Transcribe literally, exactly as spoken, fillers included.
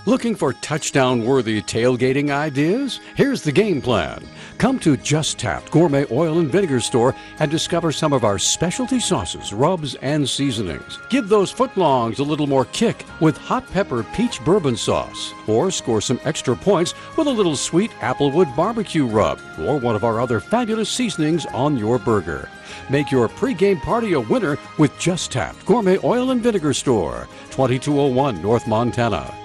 Looking for touchdown-worthy tailgating ideas? Here's the game plan. Come to Just Tapped Gourmet Oil and Vinegar Store and discover some of our specialty sauces, rubs, and seasonings. Give those footlongs a little more kick with hot pepper peach bourbon sauce. Or score some extra points with a little sweet applewood barbecue rub or one of our other fabulous seasonings on your burger. Make your pregame party a winner with Just Tapped Gourmet Oil and Vinegar Store, twenty-two oh one North Montana.